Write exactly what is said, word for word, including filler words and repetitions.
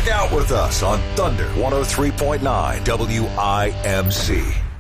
Rock out with us on Thunder one oh three point nine W I M C.